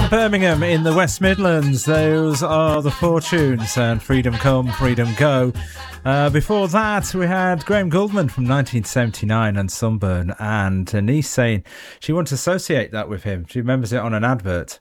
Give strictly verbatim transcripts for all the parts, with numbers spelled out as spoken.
Birmingham in the West Midlands. Those are the Fortunes and Freedom Come, Freedom Go. Uh, before that, we had Graham Gouldman from nineteen seventy-nine and Sunburn, and Denise saying she won't associate that with him. She remembers it on an advert.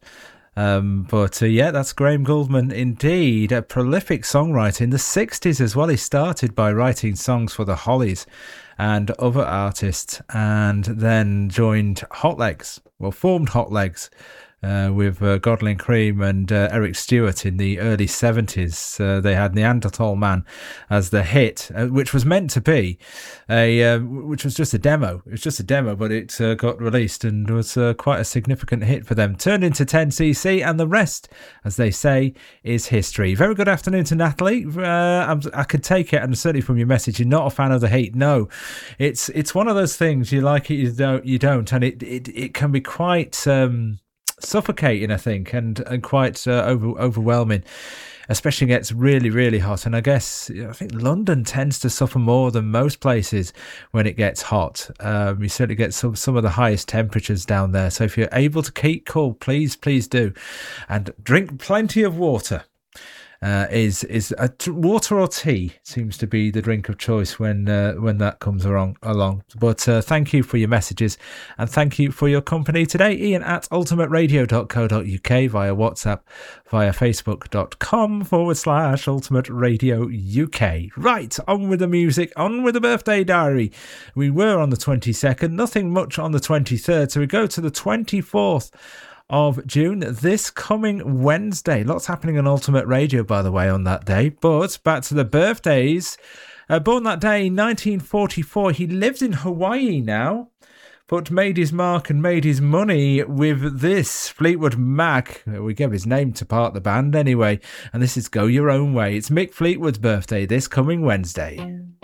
Um, but uh, yeah, that's Graham Gouldman indeed, a prolific songwriter in the sixties as well. He started by writing songs for the Hollies and other artists, and then joined Hot Legs, well, formed Hot Legs uh, with uh, Godlin Cream and uh, Eric Stewart in the early seventies. Uh, they had Neanderthal Man as the hit, uh, which was meant to be a, uh, which was just a demo. It was just a demo, but it uh, got released and was uh, quite a significant hit for them. Turned into ten C C, and the rest, as they say, is history. Very good afternoon to Natalie. Uh, I'm, I could take it, and certainly from your message, you're not a fan of the heat. No, it's it's one of those things. You like it, you don't, you don't, and it it, it can be quite um, suffocating, I think, and and quite uh, over, overwhelming. Especially gets really, really hot. And I guess, I think London tends to suffer more than most places when it gets hot. Um, you certainly get some, some of the highest temperatures down there. So if you're able to keep cool, please, please do. And drink plenty of water. Uh, is is a t- water or tea seems to be the drink of choice when uh, when that comes along. along. But uh, thank you for your messages, and thank you for your company today. Ian at ultimate radio dot co dot uk, via WhatsApp, via facebook.com forward slash ultimate radio UK. Right, on with the music, on with the birthday diary. We were on the twenty-second, nothing much on the twenty-third, so we go to the twenty-fourth of June, this coming Wednesday. Lots happening on Ultimate Radio, by the way, on that day. But back to the birthdays. Uh, born that day in nineteen forty-four. He lives in Hawaii now, but made his mark and made his money with this Fleetwood Mac. We gave his name to part the band anyway. And this is Go Your Own Way. It's Mick Fleetwood's birthday this coming Wednesday.